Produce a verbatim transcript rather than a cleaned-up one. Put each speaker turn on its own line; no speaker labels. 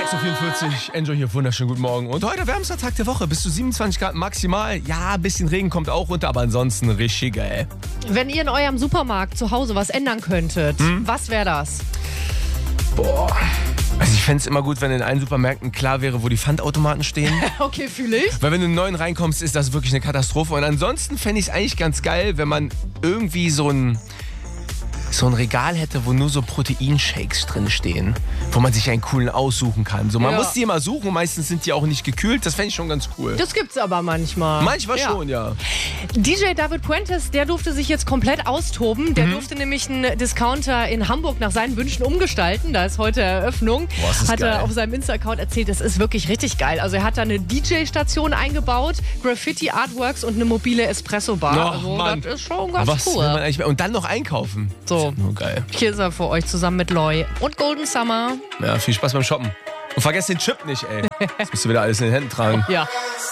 sechs Uhr vierundvierzig, Enjoy hier, wunderschönen guten Morgen. Und heute wärmster Tag der Woche, bis zu siebenundzwanzig Grad maximal. Ja, ein bisschen Regen kommt auch runter, aber ansonsten richtig geil.
Wenn ihr in eurem Supermarkt zu Hause was ändern könntet, hm? was wäre das?
Boah. Also ich fände es immer gut, wenn in allen Supermärkten klar wäre, wo die Pfandautomaten stehen.
Okay, fühle ich.
Weil wenn du in einen neuen reinkommst, ist das wirklich eine Katastrophe. Und ansonsten fände ich es eigentlich ganz geil, wenn man irgendwie so ein... so ein Regal hätte, wo nur so Proteinshakes drin stehen, wo man sich einen coolen aussuchen kann. So, man
Ja.
muss die immer suchen, meistens sind die auch nicht gekühlt. Das fände ich schon ganz cool.
Das gibt's aber manchmal.
Manchmal
Ja.
schon, ja.
D J David Puentes, der durfte sich jetzt komplett austoben. Der mhm. durfte nämlich einen Discounter in Hamburg nach seinen Wünschen umgestalten. Da ist heute Eröffnung.
Boah, ist das
hat
geil.
er auf seinem Insta-Account erzählt, das ist wirklich richtig geil. Also er hat da eine D J-Station eingebaut, Graffiti-Artworks und eine mobile Espresso-Bar.
Oh,
also
Mann.
das ist schon ganz
Was will
cool.
man eigentlich mehr? Und dann noch einkaufen.
So.
Das ist nur geil.
Hier ist er für euch zusammen mit Loy und Golden Summer.
Ja, viel Spaß beim Shoppen. Und vergesst den Chip nicht, ey. Das musst du wieder alles in den Händen tragen.
Ja.